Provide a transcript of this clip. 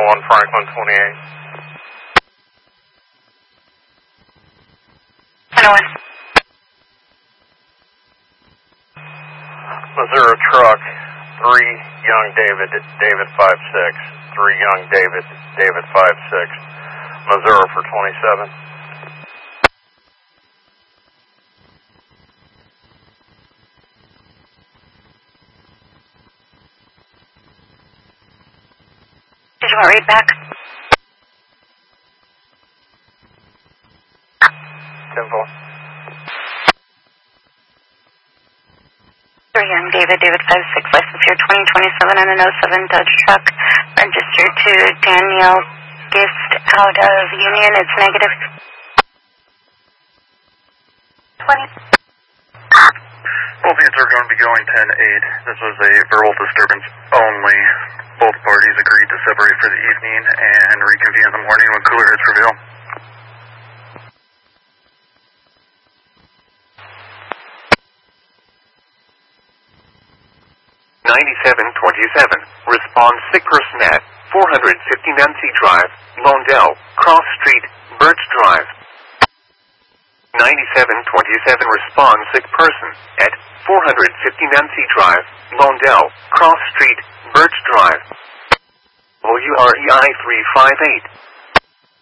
1 Franklin 28. 10-1. Missouri truck, 3 Young David, David 5-6. 3 Young David, David 5-6. Missouri for 27. Did you want read back? 10-4. 3 Young David, David 5-6, license year 2027 on an 07 Dodge truck, registered to Danielle Gist out of Union. It's negative 20. Both units are going to be going 10-8. This was a verbal disturbance only. Both parties agreed to separate for the evening and reconvene in the morning when cooler heads prevail. Respond sick person at 450 Nancy Drive, Londell, Cross Street, Birch Drive. 9727 respond sick person at 450 Nancy Drive, Londell, Cross Street, Birch Drive. WREI 358.